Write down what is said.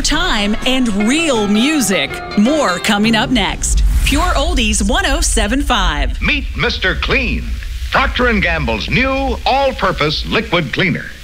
time and real music. More coming up next. Pure Oldies 107.5. Meet Mr. Clean, Procter & Gamble's new all-purpose liquid cleaner.